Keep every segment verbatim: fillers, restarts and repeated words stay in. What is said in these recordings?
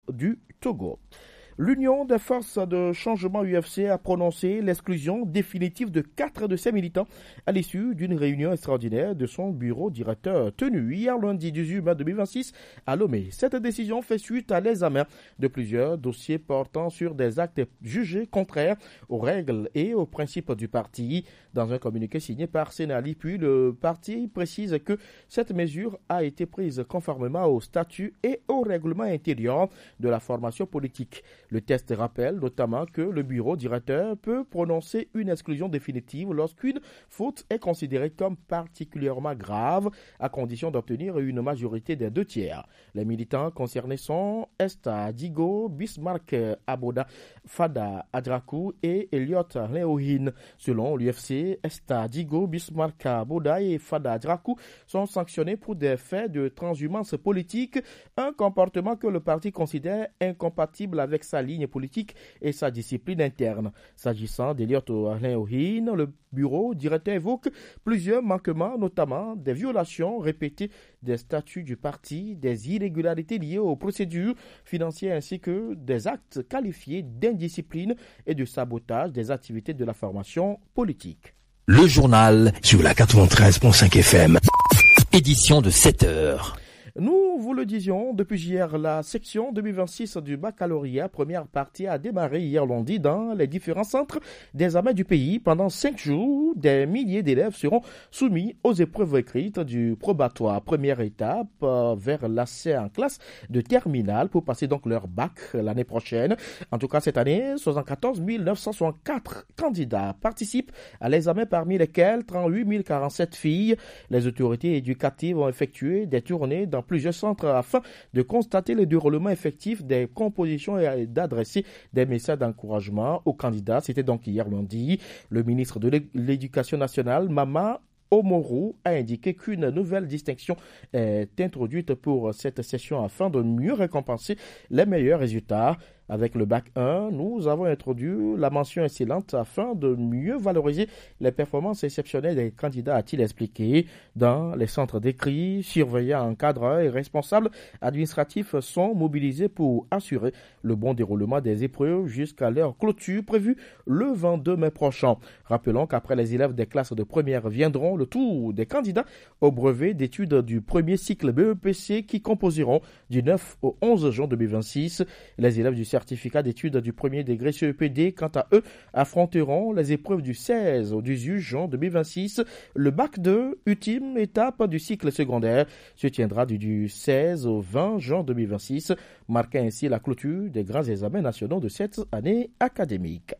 du Togo. L'Union des forces de changement U F C a prononcé l'exclusion définitive de quatre de ses militants à l'issue d'une réunion extraordinaire de son bureau directeur tenue hier lundi dix-huit mai deux mille vingt-six à Lomé. Cette décision fait suite à l'examen de plusieurs dossiers portant sur des actes jugés contraires aux règles et aux principes du parti. Dans un communiqué signé par Senali, puis le parti précise que cette mesure a été prise conformément au statut et au règlement intérieur de la formation politique. Le texte rappelle notamment que le bureau directeur peut prononcer une exclusion définitive lorsqu'une faute est considérée comme particulièrement grave, à condition d'obtenir une majorité des deux tiers. Les militants concernés sont Esta Digo, Bismarck Aboda, Fada Adrakou et Elliot Leohin. Selon l'U F C, Esta Digo, Bismarck Aboda et Fada Adrakou sont sanctionnés pour des faits de transhumance politique, un comportement que le parti considère incompatible avec sa ligne politique et sa discipline interne. S'agissant d'Eliot Leohin, le bureau directeur évoque plusieurs manquements, notamment des violations répétées des statuts du parti, des irrégularités liées aux procédures financières ainsi que des actes qualifiés d'indiscipline et de sabotage des activités de la formation politique. Le journal sur la quatre-vingt-treize virgule cinq F M, édition de sept heures. Nous vous le disions, depuis hier, la section deux mille vingt-six du baccalauréat première partie a démarré hier lundi dans les différents centres d'examen du pays. Pendant cinq jours, des milliers d'élèves seront soumis aux épreuves écrites du probatoire. Première étape euh, vers l'accès en classe de terminale pour passer donc leur bac l'année prochaine. En tout cas, cette année, soixante-quatorze mille neuf cent soixante-quatre candidats participent à l'examen, parmi lesquels trente-huit mille quarante-sept filles. Les autorités éducatives ont effectué des tournées dans plusieurs centres afin de constater le déroulement effectif des compositions et d'adresser des messages d'encouragement aux candidats. C'était donc hier lundi. Le ministre de l'Éducation nationale, Mama Omoro, a indiqué qu'une nouvelle distinction est introduite pour cette session afin de mieux récompenser les meilleurs résultats. Avec le bac un, nous avons introduit la mention excellente afin de mieux valoriser les performances exceptionnelles des candidats, a-t-il expliqué. Dans les centres d'écrit, surveillants, encadreurs et responsables administratifs sont mobilisés pour assurer le bon déroulement des épreuves jusqu'à leur clôture prévue le vingt-deux mai prochain. Rappelons qu'après les élèves des classes de première viendront le tour des candidats au brevet d'études du premier cycle B E P C qui composeront du neuf au onze juin deux mille vingt-six. Les élèves du certificat d'études du premier degré C E P D, quant à eux, affronteront les épreuves du seize au dix-huit juin deux mille vingt-six. Le bac deux, ultime étape du cycle secondaire, se tiendra du, du seize au vingt juin deux mille vingt-six, marquant ainsi la clôture des grands examens nationaux de cette année académique.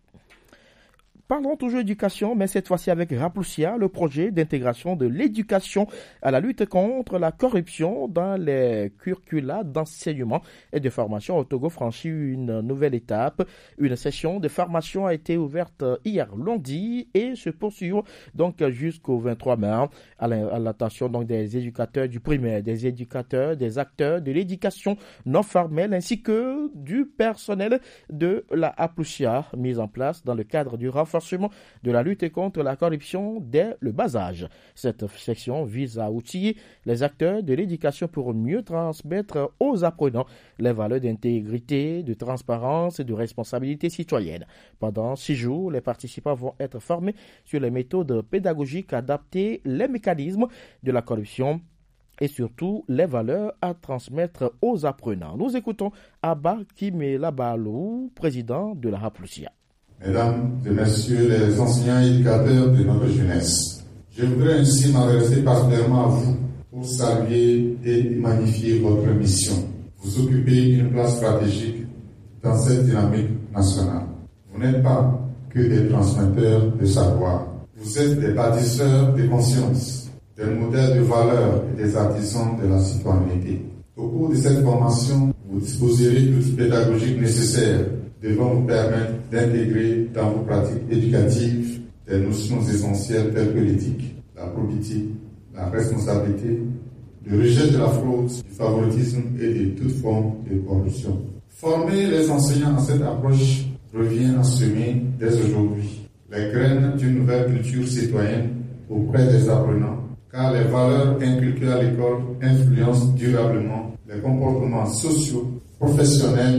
Parlons toujours éducation, mais cette fois-ci avec Raploussia, le projet d'intégration de l'éducation à la lutte contre la corruption dans les curricula d'enseignement et de formation au Togo franchit une nouvelle étape. Une session de formation a été ouverte hier lundi et se poursuit donc jusqu'au vingt-trois mai à l'attention donc des éducateurs du primaire, des éducateurs, des acteurs de l'éducation non formelle ainsi que du personnel de la Raploussia mise en place dans le cadre du renforcement de la lutte contre la corruption dès le bas âge. Cette section vise à outiller les acteurs de l'éducation pour mieux transmettre aux apprenants les valeurs d'intégrité, de transparence et de responsabilité citoyenne. Pendant six jours, les participants vont être formés sur les méthodes pédagogiques adaptées, les mécanismes de la corruption et surtout les valeurs à transmettre aux apprenants. Nous écoutons Abba Kimelabalou, président de la Raploussia. Mesdames et messieurs les enseignants et éducateurs de notre jeunesse, je voudrais ainsi m'adresser particulièrement à vous pour saluer et magnifier votre mission. Vous occupez une place stratégique dans cette dynamique nationale. Vous n'êtes pas que des transmetteurs de savoir. Vous êtes des bâtisseurs de conscience, des modèles de valeurs et des artisans de la citoyenneté. Au cours de cette formation, vous disposerez d'outils pédagogiques nécessaires devant vous permettre d'intégrer dans vos pratiques éducatives des notions essentielles telles que l'éthique, la probité, la responsabilité, le rejet de la fraude, du favoritisme et de toute forme de corruption. Former les enseignants à cette approche revient à semer dès aujourd'hui les graines d'une nouvelle culture citoyenne auprès des apprenants, car les valeurs inculquées à l'école influencent durablement les comportements sociaux, professionnels